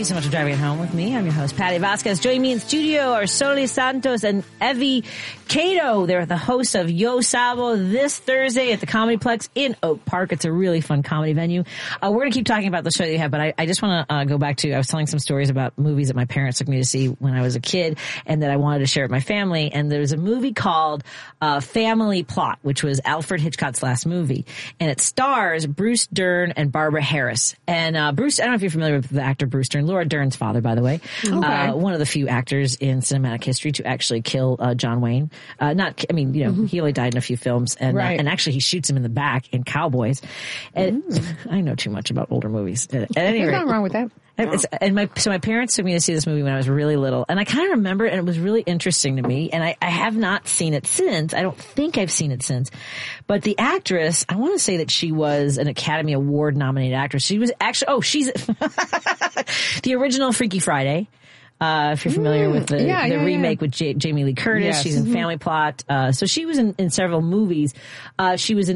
you so much for driving home with me. I'm your host, Patty Vasquez. Joining me in studio are Soli Santos and Evie Cato. They're the hosts of Yo Sabo this Thursday at the Comedy Plex in Oak Park. It's a really fun comedy venue. We're going to keep talking about the show that you have, but I just want to go back to, I was telling some stories about movies that my parents took me to see when I was a kid and that I wanted to share with my family. And there's a movie called Family Plot, which was Alfred Hitchcock's last movie. And it stars Bruce Dern and Barbara Harris. And Bruce, I don't know if you're familiar with the actor Bruce Dern, Laura Dern's father, by the way. Okay. One of the few actors in cinematic history to actually kill John Wayne. He only died in a few films, and actually he shoots him in the back in Cowboys. And I know too much about older movies. At any rate, there's nothing wrong with that. So my parents took me to see this movie when I was really little, and I kind of remember it, and it was really interesting to me, and I have not seen it since. I don't think I've seen it since. But the actress, I want to say that she was an Academy Award nominated actress. She was actually, she's the original Freaky Friday. If you're familiar with the remake with Jamie Lee Curtis, yes. She's in Family Plot. So she was in several movies. She was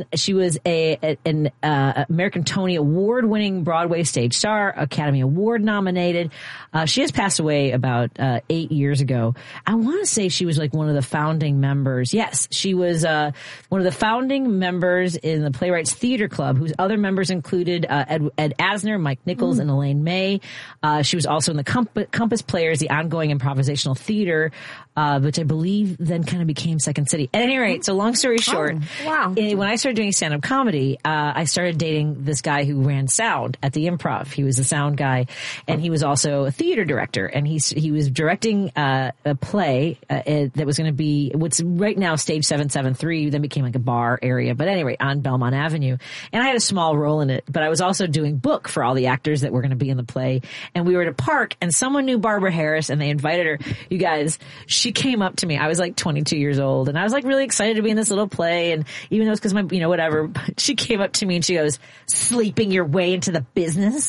an American Tony Award-winning Broadway stage star, Academy Award nominated. She has passed away about 8 years ago. I want to say she was like one of the founding members. Yes, she was one of the founding members in the Playwrights Theater Club, whose other members included Ed Asner, Mike Nichols, and Elaine May. She was also in the Compass Players, the ongoing improvisational theater, which I believe then kind of became Second City. At any rate, so long story short, when I started doing stand-up comedy, I started dating this guy who ran sound at the Improv. He was a sound guy, and he was also a theater director, and he was directing a play that was going to be what's right now Stage 773, then became like a bar area, but anyway, on Belmont Avenue. And I had a small role in it, but I was also doing book for all the actors that were going to be in the play, and we were at a park, and someone knew Barbara Harris, and they invited her. You guys, she came up to me. I was like 22 years old, and I was like really excited to be in this little play, and even though it's because my, whatever, but she came up to me and she goes, "Sleeping your way into the business?"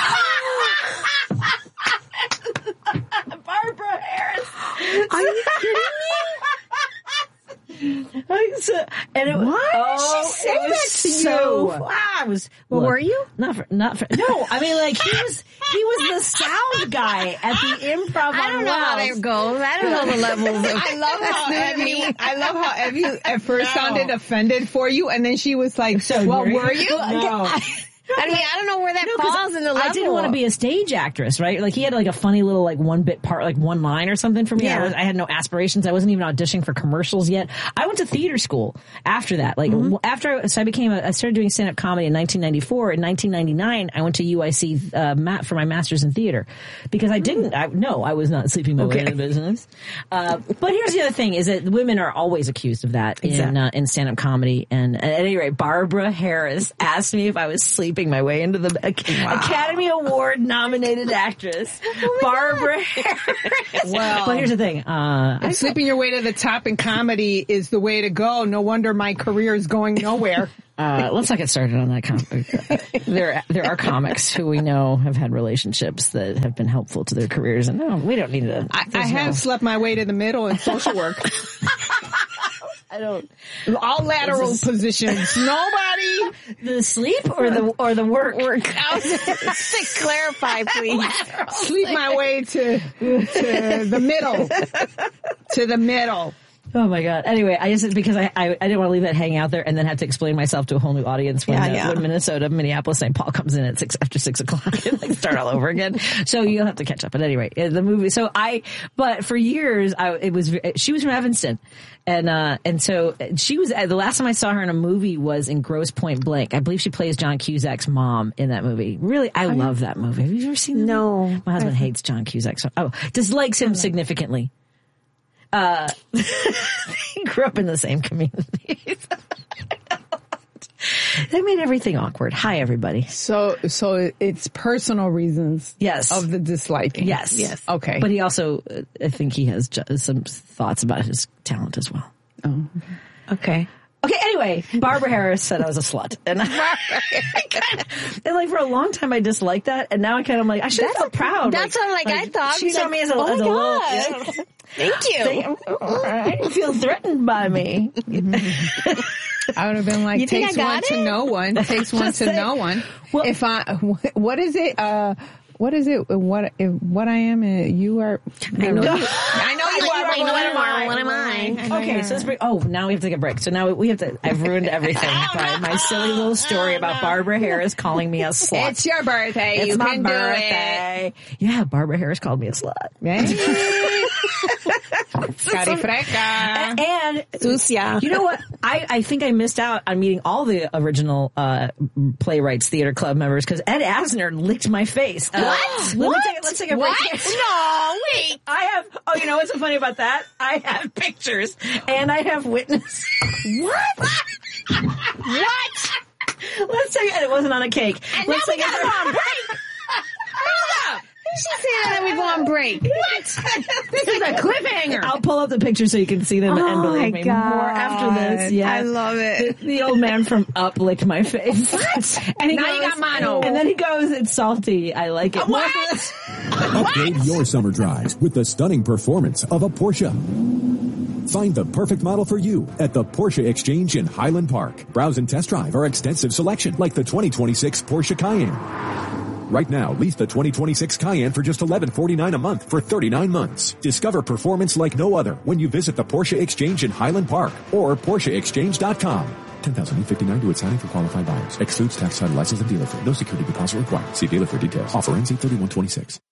Barbara Harris. Are you kidding me? What? She said that to you? Were you? Not for. No, I mean, like he was the sound guy at the Improv. I don't know how that goes. I don't know the levels. I love how Evie at first sounded offended for you, and then she was like, "So, were you?" No. I mean, I don't know where that falls in the level. I didn't want to be a stage actress, right? Like he had like a funny little like one bit part, like one line or something for me. Yeah. I had no aspirations. I wasn't even auditioning for commercials yet. I went to theater school after that. Like I started doing stand up comedy in 1994. In 1999, I went to UIC for my master's in theater because I was not sleeping my way into business. But here's the other thing: is that women are always accused of that in stand up comedy. And at any rate, Barbara Harris asked me if I was sleeping my way into the Academy Award nominated actress, Barbara Harris. Well, but here's the thing. Sleeping your way to the top in comedy is the way to go. No wonder my career is going nowhere. Let's not get started on that. There are comics who we know have had relationships that have been helpful to their careers, and no, we don't need to. I have slept my way to the middle in social work. All lateral positions. Nobody. The sleep or the work? To clarify, please. Sleep my way to the middle. To the middle. Oh my God. Anyway, because I didn't want to leave that hanging out there and then have to explain myself to a whole new audience when Minneapolis, St. Paul comes in at after 6 o'clock and like start all over again. So you'll have to catch up. But anyway, the movie. But for years, she was from Evanston. And so she was, the last time I saw her in a movie was in Grosse Pointe Blank. I believe she plays John Cusack's mom in that movie. Really, I love that movie. Have you ever seen that? No. My husband hates John Cusack. Dislikes him significantly. They grew up in the same community. They made everything awkward. Hi, everybody. So it's personal reasons. Yes. Of the disliking. Yes. Okay. But he also, I think he has some thoughts about his talent as well. Oh. Okay. Okay, anyway, Barbara Harris said I was a slut. And for a long time I disliked that, and now I kind of like, I should have felt proud. That's what I thought. She saw me as a little... Thank you. I feel threatened by me. I would have been like, takes one to know one. Takes one to know one. Well, what is it? what is it? What I am, you are. I know you are. What am I? Okay, so let's break. Oh, now we have to take a break. So now we have to. I've ruined everything by my silly little story about Barbara Harris calling me a slut. It's your birthday. It's you my can birthday. Do it. Yeah, Barbara Harris called me a slut. Cari freca. And Sucia. You know what? I think I missed out on meeting all the original Playwrights Theater Club members because Ed Asner licked my face. What? Let's take a break. No, wait. I have. Oh, you know what's so funny about that? I have pictures and I have witnesses. What? What? Let's take it. It wasn't on a cake. And Let's now we take gotta go on break. She said that we go on break. What? This is a cliffhanger. I'll pull up the pictures so you can see them and believe me. God. More after this. Yeah. I love it. The old man from Up licked my face. What? And he Now goes, you got mono. And then he goes, it's salty. I like it. What? Upgrade your summer drives with the stunning performance of a Porsche. Find the perfect model for you at the Porsche Exchange in Highland Park. Browse and test drive our extensive selection like the 2026 Porsche Cayenne. Right now, lease the 2026 Cayenne for just $1149 a month for 39 months. Discover performance like no other when you visit the Porsche Exchange in Highland Park or PorscheExchange.com. $10,859 to its signing for qualified buyers. Excludes tax, title, license, and dealer fee. No security deposit required. See dealer for details. Offer ends 8/31/26.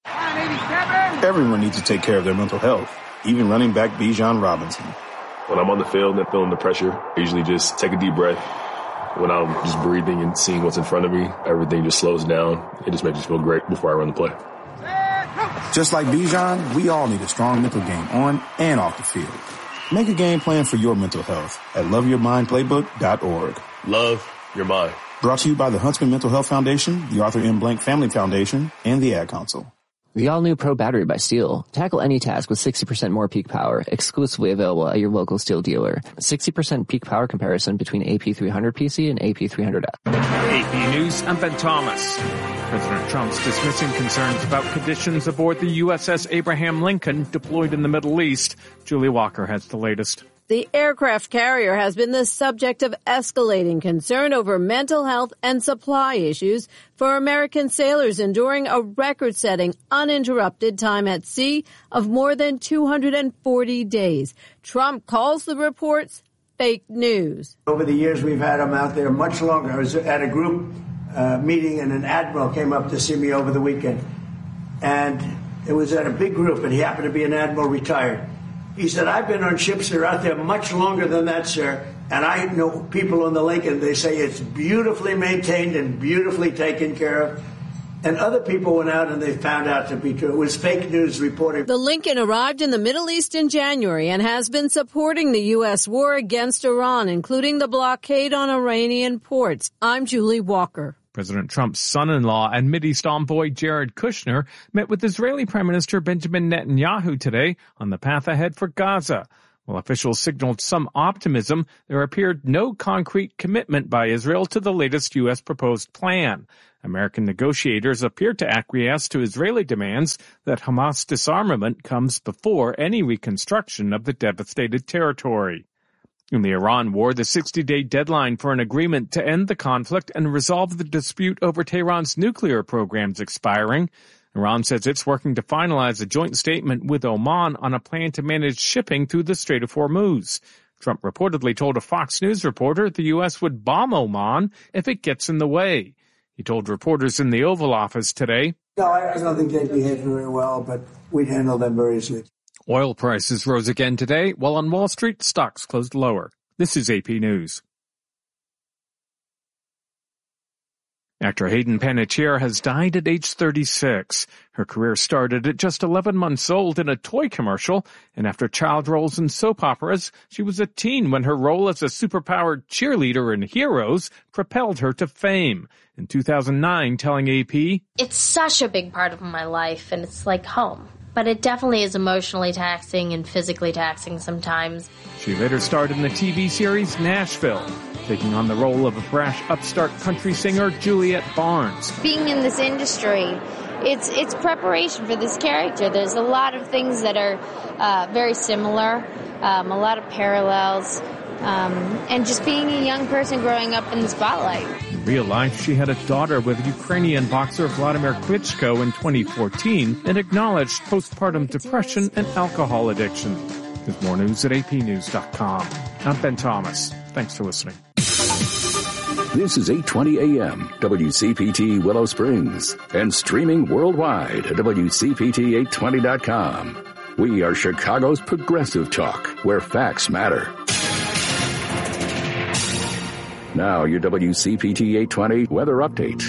Everyone needs to take care of their mental health, even running back Bijan Robinson. When I'm on the field and feeling the pressure, I usually just take a deep breath. When I'm just breathing and seeing what's in front of me, everything just slows down. It just makes me feel great before I run the play. Just like Bijan, we all need a strong mental game on and off the field. Make a game plan for your mental health at loveyourmindplaybook.org. Love your mind. Brought to you by the Huntsman Mental Health Foundation, the Arthur M. Blank Family Foundation, and the Ad Council. The all-new Pro Battery by Steel. Tackle any task with 60% more peak power. Exclusively available at your local Steel dealer. 60% peak power comparison between AP300 PC and AP300F. AP News, I'm Ben Thomas. President Trump's dismissing concerns about conditions aboard the USS Abraham Lincoln deployed in the Middle East. Julie Walker has the latest. The aircraft carrier has been the subject of escalating concern over mental health and supply issues for American sailors enduring a record-setting, uninterrupted time at sea of more than 240 days. Trump calls the reports fake news. Over the years, we've had them out there much longer. I was at a group meeting, and an admiral came up to see me over the weekend. And it was at a big group, and he happened to be an admiral retired. He said, I've been on ships that are out there much longer than that, sir. And I know people on the Lincoln, they say it's beautifully maintained and beautifully taken care of. And other people went out and they found out to be true. It was fake news reporting. The Lincoln arrived in the Middle East in January and has been supporting the U.S. war against Iran, including the blockade on Iranian ports. I'm Julie Walker. President Trump's son-in-law and Mideast envoy Jared Kushner met with Israeli Prime Minister Benjamin Netanyahu today on the path ahead for Gaza. While officials signaled some optimism, there appeared no concrete commitment by Israel to the latest U.S. proposed plan. American negotiators appear to acquiesce to Israeli demands that Hamas disarmament comes before any reconstruction of the devastated territory. In the Iran war, the 60-day deadline for an agreement to end the conflict and resolve the dispute over Tehran's nuclear program's expiring. Iran says it's working to finalize a joint statement with Oman on a plan to manage shipping through the Strait of Hormuz. Trump reportedly told a Fox News reporter the U.S. would bomb Oman if it gets in the way. He told reporters in the Oval Office today, No, I don't think they'd behave very well, but we'd handle them very easily. Oil prices rose again today, while on Wall Street, stocks closed lower. This is AP News. Actor Hayden Panettiere has died at age 36. Her career started at just 11 months old in a toy commercial, and after child roles in soap operas, she was a teen when her role as a superpowered cheerleader in Heroes propelled her to fame. In 2009, telling AP, "It's such a big part of my life, and it's like home. But it definitely is emotionally taxing and physically taxing sometimes." She later starred in the TV series Nashville, taking on the role of a brash upstart country singer Juliet Barnes. Being in this industry, it's preparation for this character. There's a lot of things that are very similar, a lot of parallels, and just being a young person growing up in the spotlight. real life, she had a daughter with Ukrainian boxer Vladimir Klitschko in 2014 and acknowledged postpartum depression and alcohol addiction. There's more news at apnews.com. I'm Ben Thomas. Thanks for listening. This is 820 AM, WCPT Willow Springs, and streaming worldwide at WCPT820.com. We are Chicago's progressive talk, where facts matter. Now, your WCPT 820 weather update.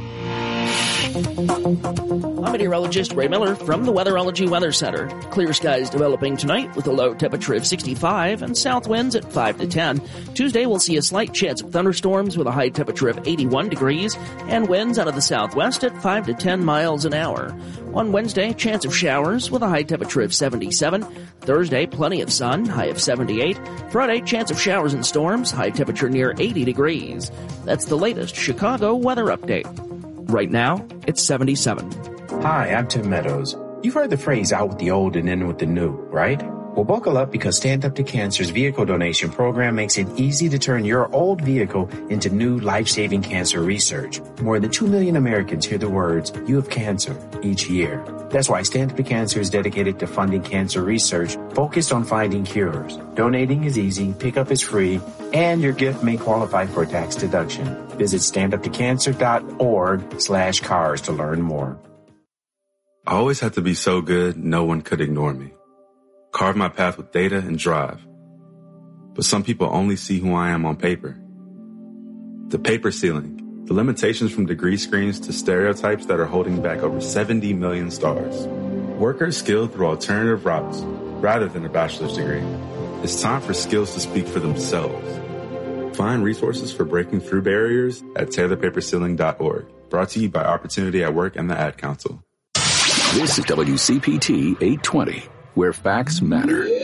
I'm meteorologist Ray Miller from the Weatherology Weather Center. Clear skies developing tonight with a low temperature of 65 and south winds at 5 to 10. Tuesday we'll see a slight chance of thunderstorms with a high temperature of 81 degrees and winds out of the southwest at 5 to 10 miles an hour. On Wednesday, chance of showers with a high temperature of 77. Thursday, plenty of sun, high of 78. Friday, chance of showers and storms, high temperature near 80 degrees. That's the latest Chicago weather update. Right now, it's 77. Hi, I'm Tim Meadows. You've heard the phrase out with the old and in with the new, right? Well, buckle up because Stand Up to Cancer's vehicle donation program makes it easy to turn your old vehicle into new life-saving cancer research. More than 2 million Americans hear the words, "You have cancer," each year. That's why Stand Up to Cancer is dedicated to funding cancer research focused on finding cures. Donating is easy, pickup is free, and your gift may qualify for a tax deduction. Visit standuptocancer.org/cars to learn more. I always had to be so good, no one could ignore me. Carve my path with data and drive. But some people only see who I am on paper. The paper ceiling, the limitations from degree screens to stereotypes that are holding back over 70 million stars. Workers skilled through alternative routes rather than a bachelor's degree. It's time for skills to speak for themselves. Find resources for breaking through barriers at tearthepaperceiling.org. Brought to you by Opportunity at Work and the Ad Council. This is WCPT 820, where facts matter.